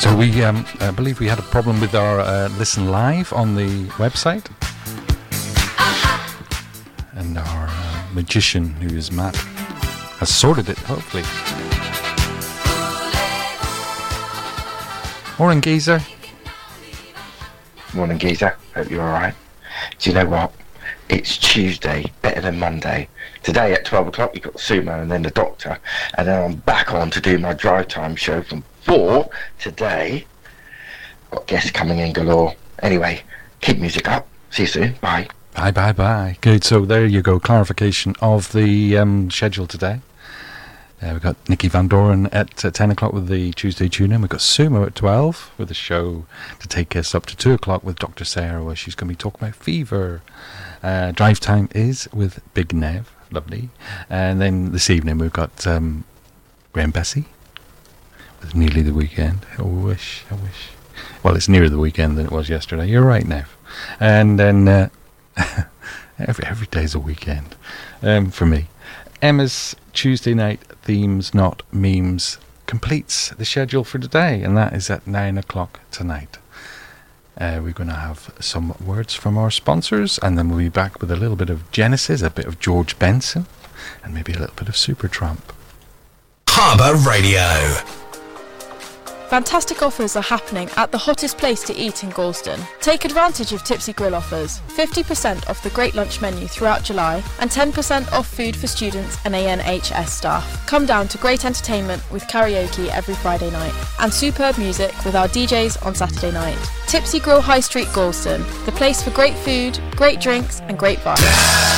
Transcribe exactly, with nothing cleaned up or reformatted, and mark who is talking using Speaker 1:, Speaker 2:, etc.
Speaker 1: So we um, I believe we had a problem with our uh, Listen Live on the website. And our uh, magician, who is Matt, has sorted it, hopefully. Morning, Geezer.
Speaker 2: Morning, Geezer. Hope you're alright. Do you know what? It's Tuesday, better than Monday. Today at twelve o'clock you've got Sumo and then the Doctor, and then I'm back on to do my drive time show from four today. Got guests coming in galore. Anyway, keep music up. See you soon. Bye.
Speaker 1: Bye, bye, bye. Good, so there you go. Clarification of the um, schedule today. Uh, we've got Nikki Van Doren at uh, ten o'clock with the Tuesday tune-in. We've got Sumo at twelve with a show to take us up to two o'clock with Doctor Sarah, where she's going to be talking about fever. Uh, drive time is with Big Nev. Lovely. And then this evening we've got um, Graham Bessie with Nearly the Weekend. I wish, I wish. Well, it's nearer the weekend than it was yesterday. You're right, Nev. And then uh, every, every day's a weekend um, for me. Emma's Tuesday night themes, not memes, completes the schedule for today, and that is at nine o'clock tonight. Uh, we're going to have some words from our sponsors, and then we'll be back with a little bit of Genesis, a bit of George Benson, and maybe a little bit of Supertramp.
Speaker 3: Harbour Radio.
Speaker 4: Fantastic offers are happening at the hottest place to eat in Galston. Take advantage of Tipsy Grill offers. fifty percent off the Great Lunch menu throughout July and ten percent off food for students and A N H S staff. Come down to great entertainment with karaoke every Friday night and superb music with our D Js on Saturday night. Tipsy Grill High Street Galston, the place for great food, great drinks and great vibes.